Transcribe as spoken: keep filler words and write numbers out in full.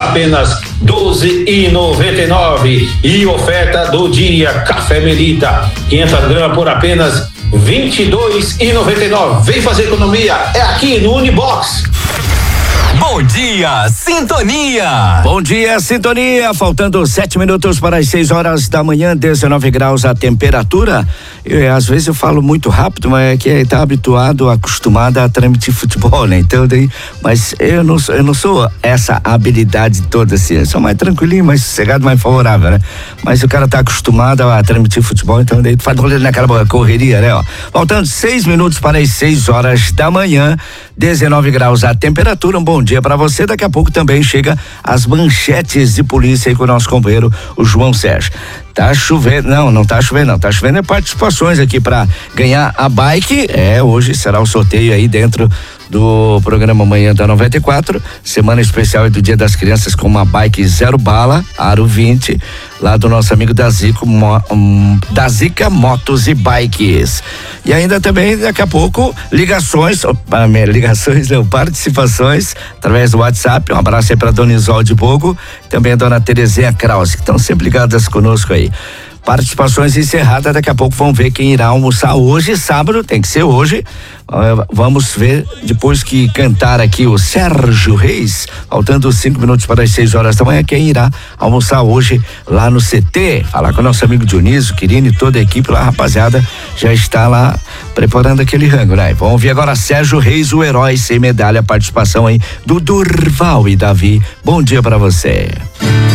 apenas doze e noventa e nove. E oferta do dia: café Melita, quinhentas gramas por apenas vinte e dois e noventa e nove. Vem fazer economia, é aqui no Unibox. Bom dia, Sintonia. Bom dia, Sintonia. Faltando sete minutos para as seis horas da manhã, dezenove graus a temperatura. Eu, às vezes eu falo muito rápido, mas é que está habituado, acostumado a transmitir futebol, né? Então, daí, mas eu não, eu não sou essa habilidade toda assim. Eu sou mais tranquilinho, mais sossegado, mais favorável, né? Mas o cara está acostumado a transmitir futebol, então daí tu faz naquela correria, né? Ó. Faltando seis minutos para as seis horas da manhã, dezenove graus a temperatura. Um bom dia para você. Daqui a pouco também chega as manchetes de polícia aí com o nosso companheiro, o João Sérgio. Tá chovendo, não, não tá chovendo não, tá chovendo é participações aqui para ganhar a bike. É, hoje será o sorteio aí dentro do programa Manhã da noventa e quatro, semana especial do Dia das Crianças com uma bike zero bala, aro vinte, lá do nosso amigo da Zico, um, da Zica Motos e Bikes. E ainda também daqui a pouco ligações, opa, ligações, não, participações através do WhatsApp. Um abraço aí para Dona Isolde Bogo, também a Dona Terezinha Krause, que estão sempre ligadas conosco aí. Participações encerradas, daqui a pouco vamos ver quem irá almoçar hoje, sábado, tem que ser hoje. Uh, vamos ver depois que cantar aqui o Sérgio Reis, faltando cinco minutos para as seis horas da manhã, quem irá almoçar hoje lá no C T. Falar com o nosso amigo Dionísio, Quirino e toda a equipe lá, rapaziada, já está lá preparando aquele rango, né? Vamos ouvir agora Sérgio Reis, o herói sem medalha, participação aí do Durval e Davi. Bom dia para você.